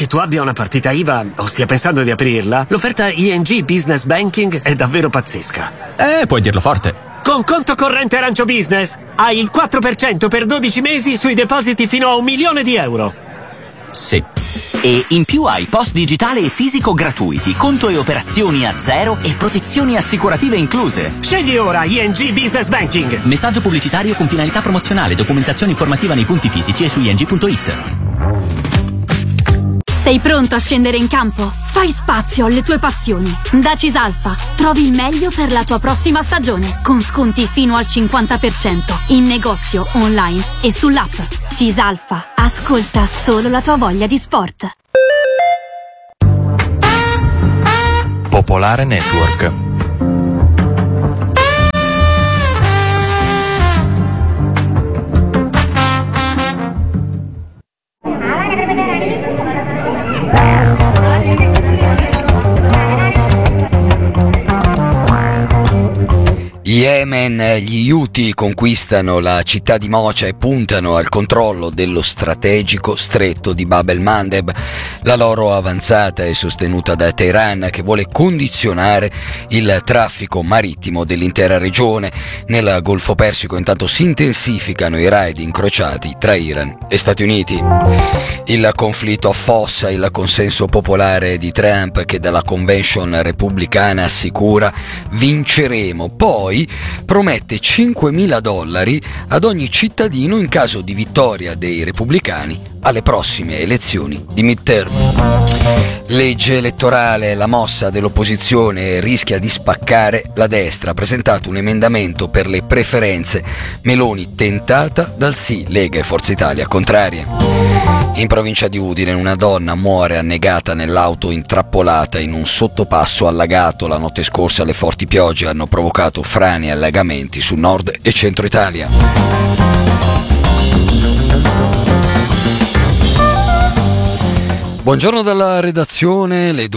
che tu abbia una partita IVA o stia pensando di aprirla, l'offerta ING Business Banking è davvero pazzesca. Puoi dirlo forte. Con conto corrente Arancio Business hai il 4% per 12 mesi sui depositi fino a €1.000.000. Sì. E in più hai post digitale e fisico gratuiti, conto e operazioni a zero e protezioni assicurative incluse. Scegli ora ING Business Banking. Messaggio pubblicitario con finalità promozionale, documentazione informativa nei punti fisici e su ing.it. Sei pronto a scendere in campo? Fai spazio alle tue passioni. Da Cisalfa trovi il meglio per la tua prossima stagione, con sconti fino al 50% in negozio, online e sull'app. Cisalfa, ascolta solo la tua voglia di sport. Popolare Network. Yemen, gli Houthi conquistano la città di Mocha e puntano al controllo dello strategico stretto di Bab el-Mandeb. La loro avanzata è sostenuta da Teheran, che vuole condizionare il traffico marittimo dell'intera regione. Nel Golfo Persico intanto si intensificano i raid incrociati tra Iran e Stati Uniti. Il conflitto affossa il consenso popolare di Trump, che dalla convention repubblicana assicura "vinceremo", poi promette $5.000 ad ogni cittadino in caso di vittoria dei repubblicani alle prossime elezioni di midterm. Legge elettorale, la mossa dell'opposizione rischia di spaccare la destra. Ha presentato un emendamento per le preferenze. Meloni tentata dal sì, Lega e Forza Italia contrarie. In provincia di Udine una donna muore annegata nell'auto intrappolata in un sottopasso allagato. La notte scorsa le forti piogge hanno provocato frane e allagamenti su nord e centro Italia. Buongiorno dalla redazione, le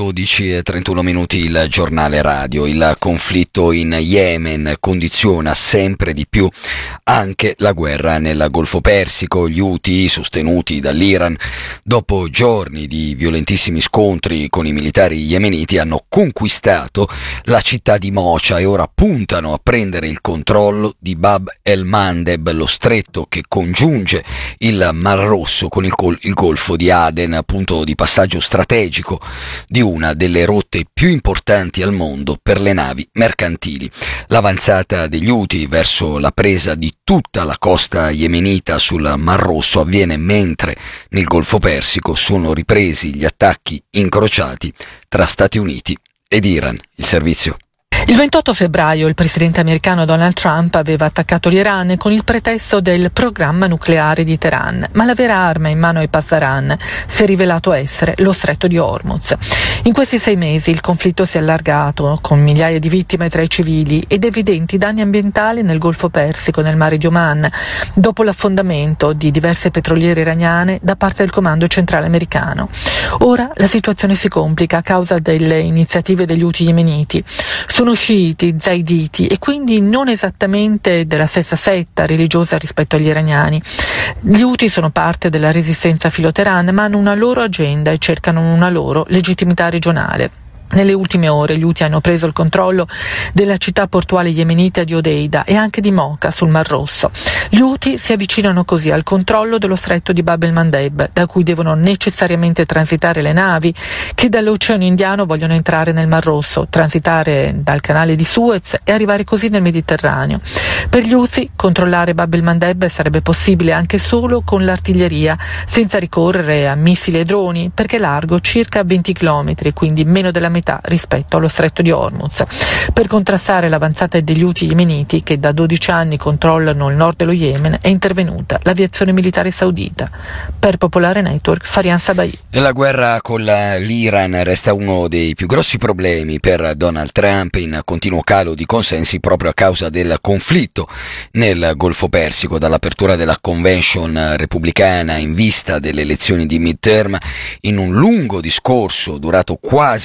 12:31 il giornale radio. Il conflitto in Yemen condiziona sempre di più anche la guerra nel Golfo Persico. Gli Houthi, sostenuti dall'Iran, dopo giorni di violentissimi scontri con i militari yemeniti, hanno conquistato la città di Mocha e ora puntano a prendere il controllo di Bab el-Mandeb, lo stretto che congiunge il Mar Rosso con il Golfo di Aden, punto di passaggio strategico di una delle rotte più importanti al mondo per le navi mercantili. L'avanzata degli Houthi verso la presa di tutta la costa yemenita sul Mar Rosso avviene mentre nel Golfo Persico sono ripresi gli attacchi incrociati tra Stati Uniti ed Iran. Il servizio. Il 28 febbraio il presidente americano Donald Trump aveva attaccato l'Iran con il pretesto del programma nucleare di Teheran, ma la vera arma in mano ai Pasdaran si è rivelato essere lo stretto di Hormuz. In questi 6 mesi il conflitto si è allargato, con migliaia di vittime tra i civili ed evidenti danni ambientali nel Golfo Persico e nel mare di Oman, dopo l'affondamento di diverse petroliere iraniane da parte del comando centrale americano. Ora la situazione si complica a causa delle iniziative degli Houthi yemeniti. Sono sciiti, zaiditi e quindi non esattamente della stessa setta religiosa rispetto agli iraniani. Gli Houthi sono parte della resistenza filo-Teheran, ma hanno una loro agenda e cercano una loro legittimità regionale. Nelle ultime ore gli Houthi hanno preso il controllo della città portuale yemenita di Odeida e anche di Mocha sul Mar Rosso. Gli Houthi si avvicinano così al controllo dello stretto di Bab el-Mandeb, da cui devono necessariamente transitare le navi che dall'Oceano Indiano vogliono entrare nel Mar Rosso, transitare dal canale di Suez e arrivare così nel Mediterraneo. Per gli Houthi controllare Bab el-Mandeb sarebbe possibile anche solo con l'artiglieria, senza ricorrere a missili e droni, perché è largo circa 20 km, quindi meno della metà rispetto allo stretto di Hormuz. Per contrastare l'avanzata degli Houthi yemeniti, che da 12 anni controllano il nord dello Yemen, è intervenuta l'aviazione militare saudita. Per Popolare Network, Farian Sabai. La guerra con l'Iran resta uno dei più grossi problemi per Donald Trump, in continuo calo di consensi proprio a causa del conflitto nel Golfo Persico. Dall'apertura della convention repubblicana in vista delle elezioni di midterm, in un lungo discorso durato quasi 2 ore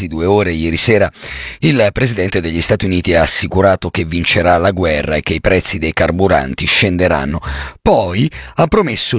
ore. Ieri sera il presidente degli Stati Uniti ha assicurato che vincerà la guerra e che i prezzi dei carburanti scenderanno. Poi ha promesso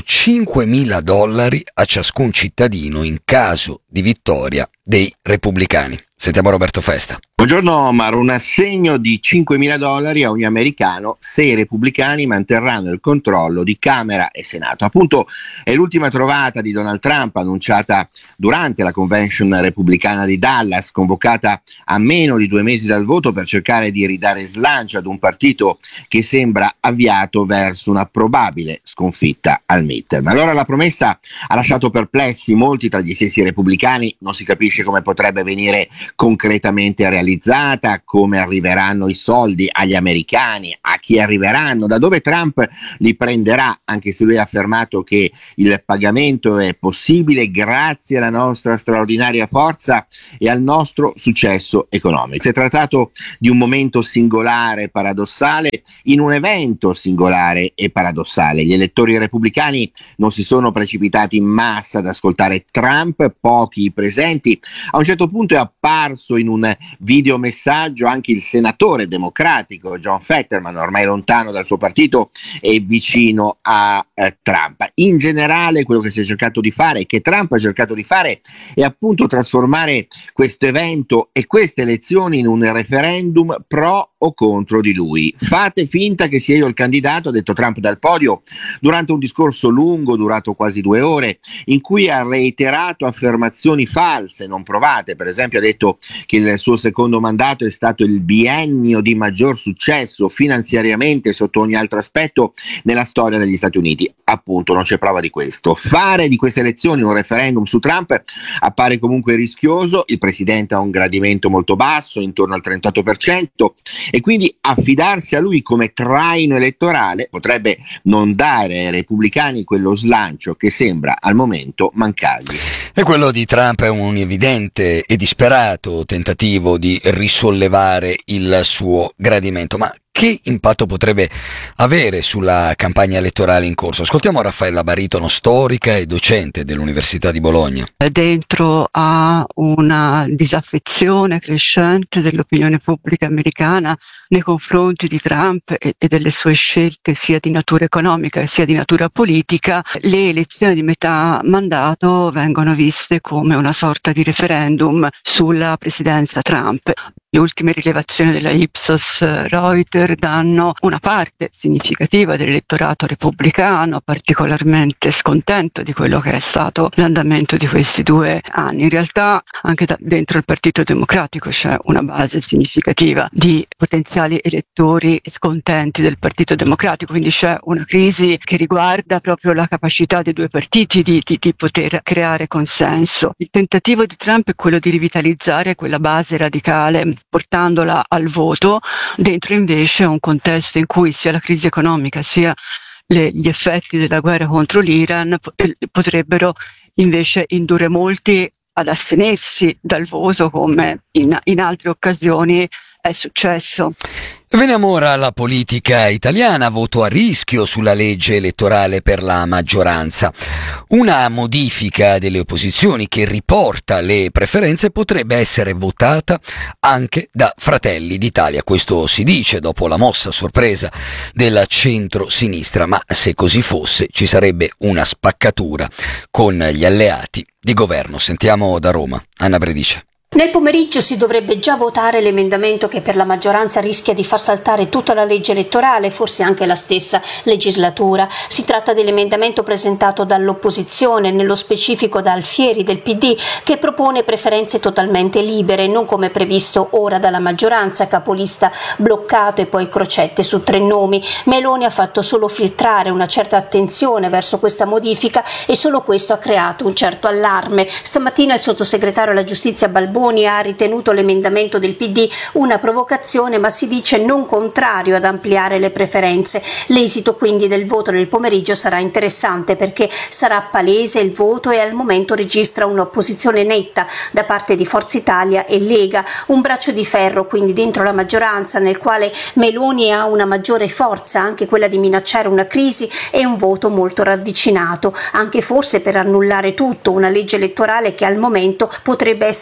$5.000 a ciascun cittadino in caso di vittoria dei repubblicani. Sentiamo Roberto Festa. Buongiorno Omar, un assegno di $5.000 a ogni americano se i repubblicani manterranno il controllo di Camera e Senato. Appunto è l'ultima trovata di Donald Trump annunciata durante la convention repubblicana di Dallas, convocata a meno di 2 mesi dal voto per cercare di ridare slancio ad un partito che sembra avviato verso una probabile sconfitta al midterm. Allora la promessa ha lasciato perplessi molti tra gli stessi repubblicani, non si capisce come potrebbe venire concretamente realizzata, come arriveranno i soldi agli americani, a chi arriveranno, da dove Trump li prenderà, anche se lui ha affermato che il pagamento è possibile grazie alla nostra straordinaria forza e al nostro successo economico. Si è trattato di un momento singolare e paradossale in un evento singolare e paradossale. Gli elettori repubblicani non si sono precipitati in massa ad ascoltare Trump, pochi presenti. A un certo punto è apparso in un videomessaggio anche il senatore democratico John Fetterman, ormai lontano dal suo partito e vicino a Trump. In generale quello che si è cercato di fare, che Trump ha cercato di fare, è appunto trasformare questo evento e queste elezioni in un referendum pro o contro di lui. Fate finta che sia io il candidato, ha detto Trump dal podio durante un discorso lungo, durato quasi 2 ore, in cui ha reiterato affermazioni false, non provate. Per esempio ha detto che il suo secondo mandato è stato il biennio di maggior successo finanziariamente e sotto ogni altro aspetto nella storia degli Stati Uniti. Appunto non c'è prova di questo. Fare di queste elezioni un referendum su Trump appare comunque rischioso. Il presidente ha un gradimento molto basso, intorno al 38%, e quindi affidarsi a lui come traino elettorale potrebbe non dare ai repubblicani quello slancio che sembra al momento mancargli. E quello di Trump è un evidente e disperato tentativo di risollevare il suo gradimento, ma che impatto potrebbe avere sulla campagna elettorale in corso? Ascoltiamo Raffaella Baritono, storica e docente dell'Università di Bologna. Dentro a una disaffezione crescente dell'opinione pubblica americana nei confronti di Trump e delle sue scelte sia di natura economica sia di natura politica, le elezioni di metà mandato vengono viste come una sorta di referendum sulla presidenza Trump. Le ultime rilevazioni della Ipsos Reuters danno una parte significativa dell'elettorato repubblicano particolarmente scontento di quello che è stato l'andamento di questi 2 anni. In realtà anche dentro il Partito Democratico c'è una base significativa di potenziali elettori scontenti del Partito Democratico, quindi c'è una crisi che riguarda proprio la capacità dei 2 partiti di poter creare consenso. Il tentativo di Trump è quello di rivitalizzare quella base radicale portandola al voto, dentro invece un contesto in cui sia la crisi economica sia gli effetti della guerra contro l'Iran potrebbero invece indurre molti ad astenersi dal voto, come in altre occasioni è successo. Veniamo ora alla politica italiana. Voto a rischio sulla legge elettorale per la maggioranza. Una modifica delle opposizioni che riporta le preferenze potrebbe essere votata anche da Fratelli d'Italia. Questo si dice dopo la mossa sorpresa della centro-sinistra, ma se così fosse ci sarebbe una spaccatura con gli alleati di governo. Sentiamo da Roma Anna Bredice. Nel pomeriggio si dovrebbe già votare l'emendamento che per la maggioranza rischia di far saltare tutta la legge elettorale, forse anche la stessa legislatura. Si tratta dell'emendamento presentato dall'opposizione, nello specifico da Alfieri del PD, che propone preferenze totalmente libere, non come previsto ora dalla maggioranza, capolista bloccato e poi Crocette su 3 nomi. Meloni ha fatto solo filtrare una certa attenzione verso questa modifica e solo questo ha creato un certo allarme. Stamattina il sottosegretario alla giustizia Balboni ha ritenuto l'emendamento del PD una provocazione, ma si dice non contrario ad ampliare le preferenze. L'esito quindi del voto nel pomeriggio sarà interessante perché sarà palese il voto e al momento registra un'opposizione netta da parte di Forza Italia e Lega, un braccio di ferro quindi dentro la maggioranza nel quale Meloni ha una maggiore forza, anche quella di minacciare una crisi, e un voto molto ravvicinato, anche forse per annullare tutto, una legge elettorale che al momento potrebbe essere più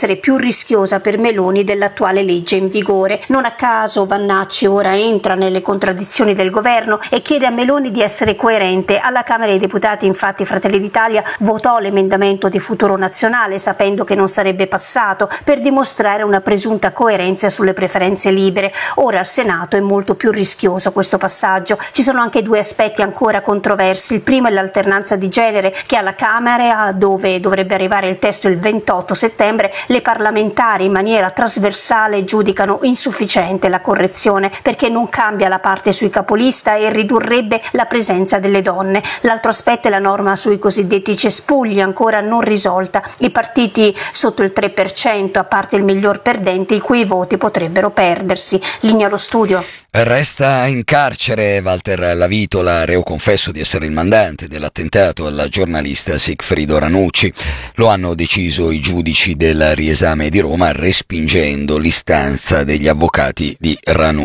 rischiosa per Meloni dell'attuale legge in vigore. Non a caso Vannacci ora entra nelle contraddizioni del governo e chiede a Meloni di essere coerente. Alla Camera dei Deputati infatti Fratelli d'Italia votò l'emendamento di Futuro Nazionale sapendo che non sarebbe passato, per dimostrare una presunta coerenza sulle preferenze libere. Ora al Senato è molto più rischioso questo passaggio. Ci sono anche due aspetti ancora controversi. Il primo è l'alternanza di genere, che alla Camera, dove dovrebbe arrivare il testo il 28 settembre, le parlamentari in maniera trasversale giudicano insufficiente la correzione perché non cambia la parte sui capolista e ridurrebbe la presenza delle donne. L'altro aspetto è la norma sui cosiddetti cespugli, ancora non risolta. I partiti sotto il 3%, a parte il miglior perdente, i cui voti potrebbero perdersi. Linea allo studio. Resta in carcere Walter Lavitola, reo confesso di essere il mandante dell'attentato alla giornalista Sigfrido Ranucci. Lo hanno deciso i giudici del riesame di Roma, respingendo l'istanza degli avvocati di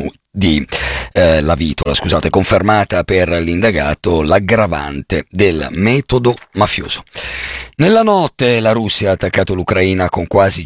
Lavitola, confermata per l'indagato l'aggravante del metodo mafioso. Nella notte la Russia ha attaccato l'Ucraina con quasi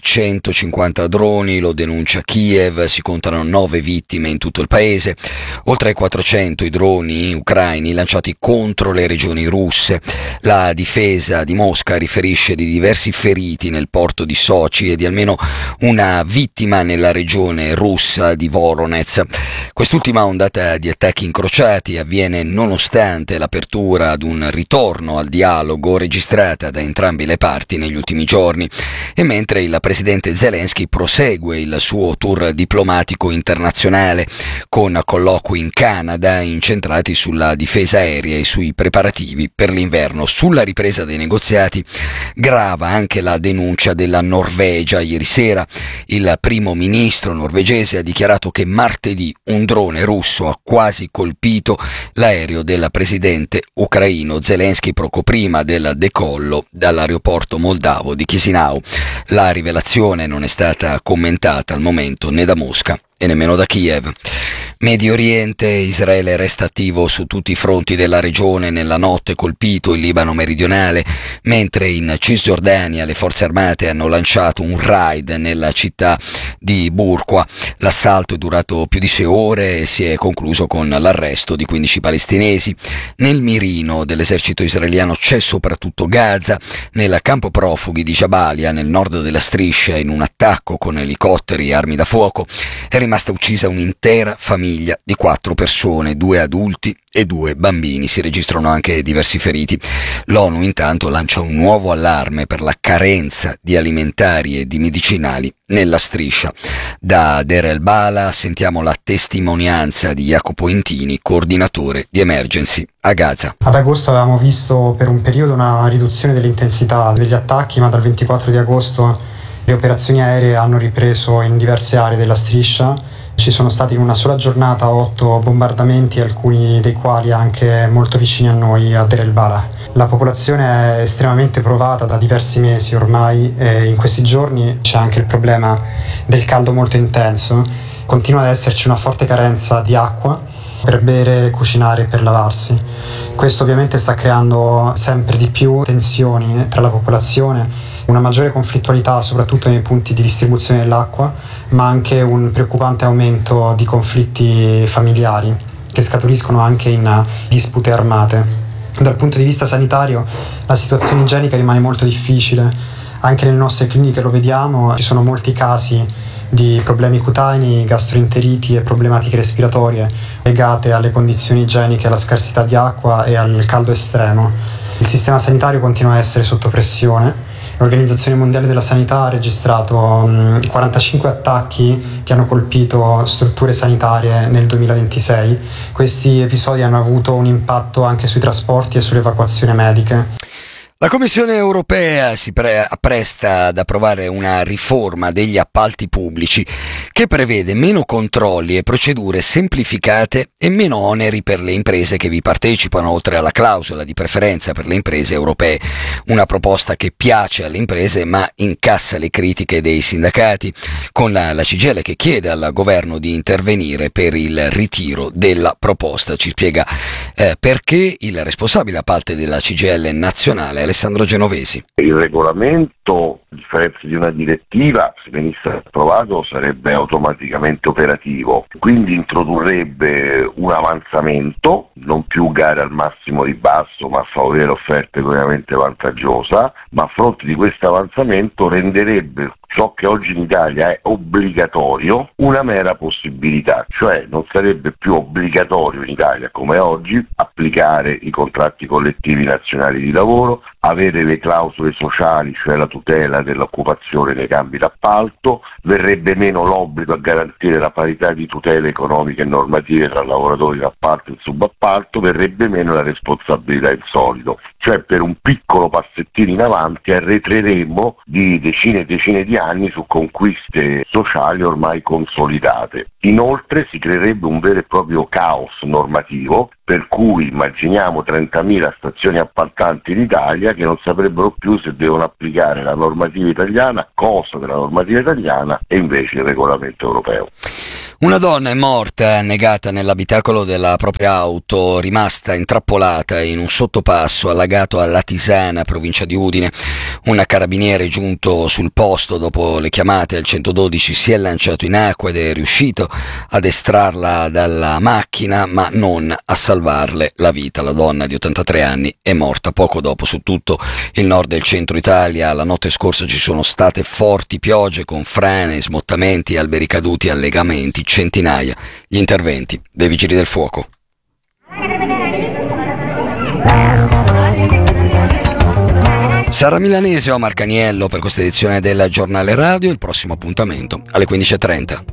150 droni, lo denuncia Kiev, si contano 9 vittime in tutto il paese, oltre ai 400 i droni ucraini lanciati contro le regioni russe. La difesa di Mosca riferisce di diversi feriti nel porto di Sochi e di almeno una vittima nella regione russa di Voronezh. Quest'ultima ondata di attacchi incrociati avviene nonostante l'apertura ad un ritorno al dialogo registrata da entrambi le parti negli ultimi giorni e mentre il presidente Zelensky prosegue il suo tour diplomatico internazionale con colloqui in Canada incentrati sulla difesa aerea e sui preparativi per l'inverno. Sulla ripresa dei negoziati grava anche la denuncia della Norvegia. Ieri sera il primo ministro norvegese ha dichiarato che martedì un drone russo ha quasi colpito l'aereo del presidente ucraino Zelensky poco prima del decollo dall'aeroporto moldavo di Chisinau. La rivelazione non è stata commentata al momento né da Mosca e nemmeno da Kiev. Medio Oriente, Israele resta attivo su tutti i fronti della regione, nella notte colpito il Libano meridionale, mentre in Cisgiordania le forze armate hanno lanciato un raid nella città di Burqa. L'assalto è durato più di 6 ore e si è concluso con l'arresto di 15 palestinesi. Nel mirino dell'esercito israeliano c'è soprattutto Gaza. Nel campo profughi di Jabalia, nel nord della striscia, in un attacco con elicotteri e armi da fuoco, è rimasta uccisa un'intera famiglia di 4 persone, 2 adulti e 2 bambini. Si registrano anche diversi feriti. L'ONU intanto lancia un nuovo allarme per la carenza di alimentari e di medicinali nella striscia. Da Deir el-Bala sentiamo la testimonianza di Jacopo Intini, coordinatore di Emergency a Gaza. Ad agosto avevamo visto per un periodo una riduzione dell'intensità degli attacchi, ma dal 24 di agosto le operazioni aeree hanno ripreso in diverse aree della striscia. Ci sono stati in una sola giornata 8 bombardamenti, alcuni dei quali anche molto vicini a noi, a Deir el-Bala. La popolazione è estremamente provata da diversi mesi ormai e in questi giorni c'è anche il problema del caldo molto intenso. Continua ad esserci una forte carenza di acqua per bere, cucinare e per lavarsi. Questo ovviamente sta creando sempre di più tensioni tra la popolazione, una maggiore conflittualità soprattutto nei punti di distribuzione dell'acqua, ma anche un preoccupante aumento di conflitti familiari che scaturiscono anche in dispute armate. Dal punto di vista sanitario la situazione igienica rimane molto difficile, anche nelle nostre cliniche lo vediamo, ci sono molti casi di problemi cutanei, gastroenteriti e problematiche respiratorie legate alle condizioni igieniche, alla scarsità di acqua e al caldo estremo. Il sistema sanitario continua a essere sotto pressione. L'Organizzazione Mondiale della Sanità ha registrato 45 attacchi che hanno colpito strutture sanitarie nel 2026. Questi episodi hanno avuto un impatto anche sui trasporti e sulle evacuazioni mediche. La Commissione europea si appresta ad approvare una riforma degli appalti pubblici che prevede meno controlli e procedure semplificate e meno oneri per le imprese che vi partecipano, oltre alla clausola di preferenza per le imprese europee. Una proposta che piace alle imprese ma incassa le critiche dei sindacati, con la CGIL che chiede al governo di intervenire per il ritiro della proposta. Ci spiega perché il responsabile appalti della CGIL nazionale, Alessandro Genovesi. Il regolamento, a differenza di una direttiva, se venisse approvato sarebbe automaticamente operativo, quindi introdurrebbe un avanzamento, non più gare al massimo ribasso ma a favorire offerte economicamente vantaggiosa, ma a fronte di questo avanzamento renderebbe ciò che oggi in Italia è obbligatorio una mera possibilità, cioè non sarebbe più obbligatorio in Italia come oggi applicare i contratti collettivi nazionali di lavoro, avere le clausole sociali, cioè la tutela dell'occupazione nei cambi d'appalto, verrebbe meno l'obbligo a garantire la parità di tutele economiche e normative tra lavoratori d'appalto e subappalto, verrebbe meno la responsabilità in solido, cioè per un piccolo passettino in avanti arretreremo di decine e decine di anni su conquiste sociali ormai consolidate. Inoltre si creerebbe un vero e proprio caos normativo, per cui immaginiamo 30.000 stazioni appaltanti in Italia che non saprebbero più se devono applicare la normativa italiana, cosa della normativa italiana, e invece il regolamento europeo. Una donna è morta annegata nell'abitacolo della propria auto, rimasta intrappolata in un sottopasso allagato a Latisana, provincia di Udine. Un carabiniere giunto sul posto dopo le chiamate al 112 si è lanciato in acqua ed è riuscito ad estrarla dalla macchina, ma non a salvarle la vita. La donna di 83 anni è morta poco dopo. Su tutto il nord e il centro Italia la notte scorsa ci sono state forti piogge con frane, smottamenti, alberi caduti, allegamenti, centinaia gli interventi dei vigili del fuoco. Sara Milanese o Marcaniello per questa edizione del Giornale Radio. Il prossimo appuntamento alle 15.30.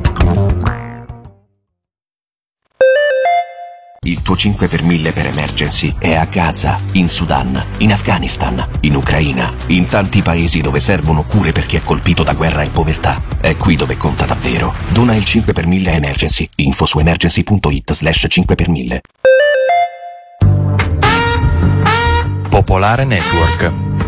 Il tuo 5 per 1000 per emergency è a Gaza, in Sudan, in Afghanistan, in Ucraina, in tanti paesi dove servono cure per chi è colpito da guerra e povertà. È qui dove conta davvero. Dona il 5 per 1000 emergency. Info su emergency.it/5 per 1000. Popolare Network.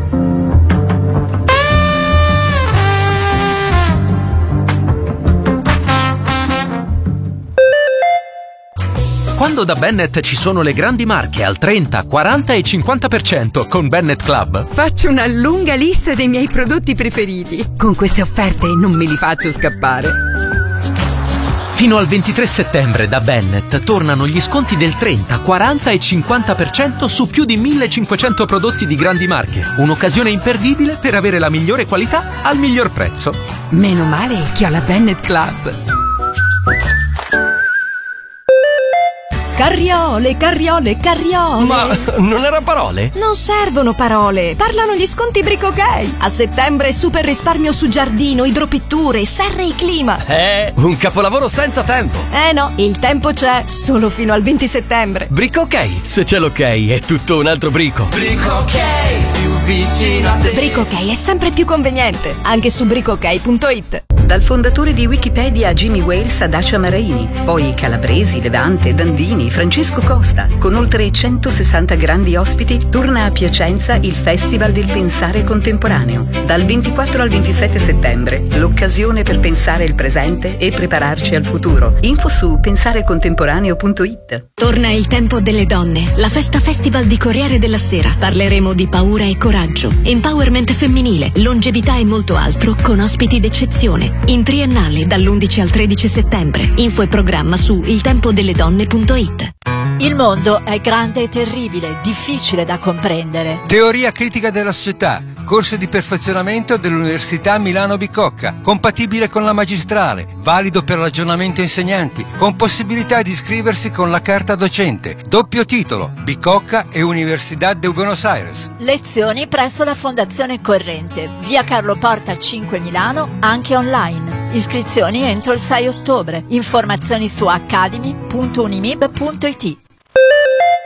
Quando da Bennett ci sono le grandi marche al 30, 40 e 50% con Bennett Club, faccio una lunga lista dei miei prodotti preferiti. Con queste offerte non me li faccio scappare. Fino al 23 settembre da Bennett tornano gli sconti del 30, 40 e 50% su più di 1500 prodotti di grandi marche. Un'occasione imperdibile per avere la migliore qualità al miglior prezzo. Meno male che ho la Bennett Club. Carriole, carriole, carriole. Ma non erano parole? Non servono parole, parlano gli sconti Brico Ok. A settembre super risparmio su giardino, idropitture, serre e clima. Un capolavoro senza tempo. No, il tempo c'è, solo fino al 20 settembre. Brico Ok, se c'è l'ok è tutto un altro brico. Brico Ok, più vicino a te. Brico Ok è sempre più conveniente, anche su bricokay.it. Dal fondatore di Wikipedia Jimmy Wales a Dacia Maraini, poi Calabresi, Levante, Dandini, Francesco Costa. Con oltre 160 grandi ospiti torna a Piacenza il Festival del Pensare Contemporaneo. Dal 24 al 27 settembre, l'occasione per pensare il presente e prepararci al futuro. Info su pensarecontemporaneo.it. Torna il tempo delle donne, la festa festival di Corriere della Sera. Parleremo di paura e coraggio, empowerment femminile, longevità e molto altro con ospiti d'eccezione. In triennale dall'11 al 13 settembre. Info e programma su iltempodelledonne.it. Il mondo è grande e terribile, difficile da comprendere. Teoria critica della società, corso di perfezionamento dell'Università Milano Bicocca, compatibile con la magistrale, valido per l'aggiornamento insegnanti, con possibilità di iscriversi con la carta docente, doppio titolo, Bicocca e Universidad de Buenos Aires. Lezioni presso la Fondazione Corrente, via Carlo Porta 5 Milano, anche online. Iscrizioni entro il 6 ottobre. Informazioni su academy.unimib.it.